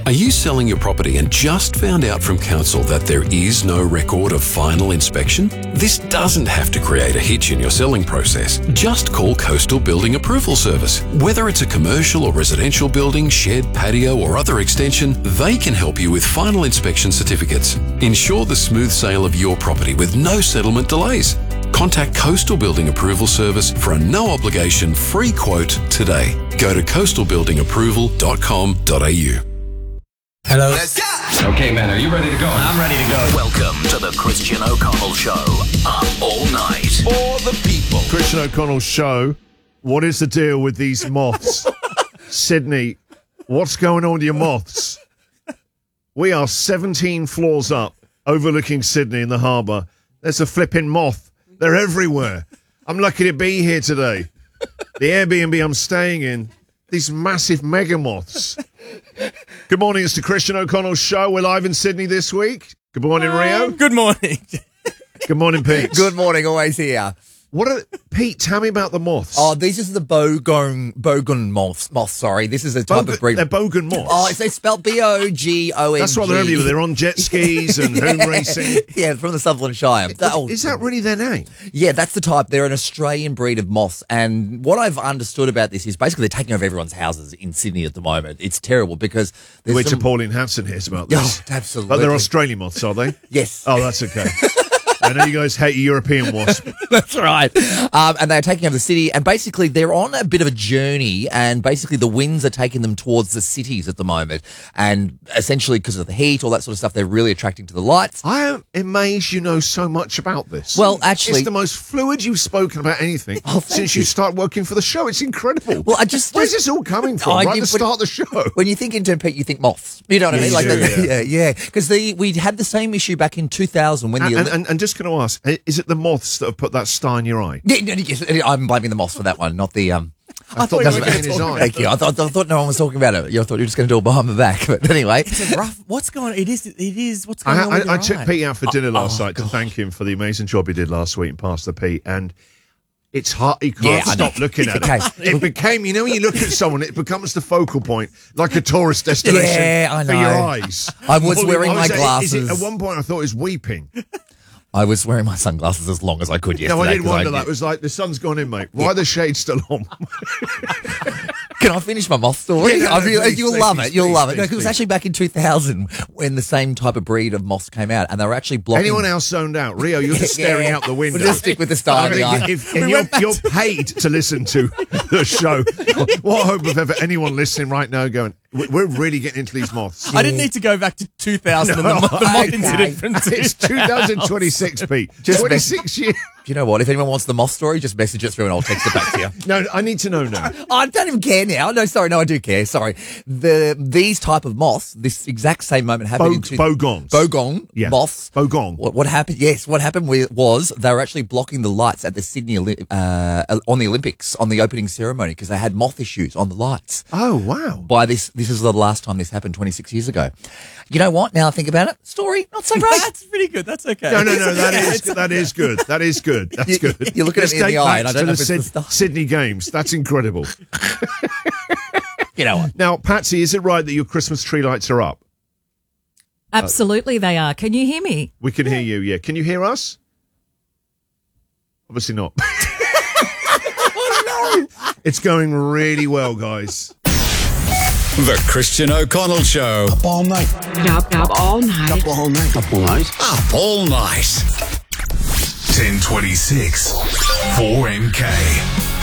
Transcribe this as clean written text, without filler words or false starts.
Are you selling your property and just found out from council that there is no record of final inspection? This doesn't have to create a hitch in your selling process. Just call Coastal Building Approval Service. Whether it's a commercial or residential building, shed, patio or other extension, they can help you with final inspection certificates. Ensure the smooth sale of your property with no settlement delays. Contact Coastal Building Approval Service for a no-obligation free quote today. Go to coastalbuildingapproval.com.au. Hello. Let's go. Okay, man, are you ready to go? I'm ready to go. Welcome to the Christian O'Connell Show. Up all night for the people. Christian O'Connell Show. What is the deal with these moths? Sydney, what's going on with your moths? We are 17 floors up, overlooking Sydney in the harbour. There's a flipping moth. They're everywhere. I'm lucky to be here today. The Airbnb I'm staying in, these massive mega moths. Good morning, it's the Christian O'Connell Show. We're live in Sydney this week. Good morning, Rio. Good morning. Good morning, Pete. Good morning, always here. Pete, tell me about the moths. Oh, these are the bogon moths. Sorry, this is a type of breed. They're bogan moths. Oh, it's spelled Bogon. That's what they're everywhere. They're on jet skis and home racing. Yeah, from the Sutherland Shire. Is that really their name? Yeah, that's the type. They're an Australian breed of moths. And what I've understood about this is basically they're taking over everyone's houses in Sydney at the moment. It's terrible because there's Wait till Pauline Hanson hears about this. Oh, absolutely. But they're Australian moths, are they? Yes. Oh, that's okay. I know you guys hate European wasp. That's right. And they're taking over the city, and basically they're on a bit of a journey, and basically the winds are taking them towards the cities at the moment. And essentially because of the heat, all that sort of stuff, they're really attracting to the lights. I am amazed you know so much about this. Well, actually... It's the most fluid you've spoken about anything since you started working for the show. It's incredible. Well, Where's this all coming from? Right at the start of the show. When you think into Pete, you think moths. You know what I mean? Yeah. Because we had the same issue back in 2000 when and just going to ask, is it the moths that have put that star in your eye? Yes, I'm blaming the moths for that one, not the. I thought you were in his eye. Thank you. I thought no one was talking about it. I thought you were just going to do it behind my back. But anyway, it's rough. What's going on? It is. What's going on? With I took Pete out for dinner last night to thank him for the amazing job he did last week in Pastor Pete, and it's hard. You can't stop looking at it. It became, when you look at someone, it becomes the focal point, like a tourist destination I know. for your eyes. I was wearing my glasses. At one point, I thought he was weeping. I was wearing my sunglasses as long as I could yesterday. No, I did wonder that. It was like, the sun's gone in, mate. Why are the shades still on? Can I finish my moth story? You'll love it. You'll love it. It was actually back in 2000 when the same type of breed of moths came out, and they were actually blocking... Anyone else zoned out? Rio, you're just staring out the window. We'll just stick with the star in the eye. You're paid to listen to the show. What hope of ever anyone listening right now going, we're really getting into these moths. I didn't need to go back to 2000 and the moth incident from It's 2026, Pete. Just 26 years. Do you know what? If anyone wants the moth story, just message it through and I'll text it back to you. No, I need to know now. I don't even care now. No, sorry. No, I do care. Sorry. These type of moths, this exact same moment happened Bogons. Bogon moths. Bogon. What happened? Yes, what happened was they were actually blocking the lights at the Sydney on the Olympics on the opening ceremony because they had moth issues on the lights. Oh, wow. This is the last time this happened 26 years ago. You know what? Now I think about it, story not so great. That's pretty good. That's okay. No, that is good. That is good. That's good. You're looking at me in the eye, and I don't know if it's the stuff. Sydney Games. That's incredible. You know what? Now, Patsy, is it right that your Christmas tree lights are up? Absolutely, they are. Can you hear me? We can hear you. Yeah. Can you hear us? Obviously not. It's going really well, guys. The Christian O'Connell Show. Up all night. Up all night. Up all night. Up all night. Up all night. 1026 4MK.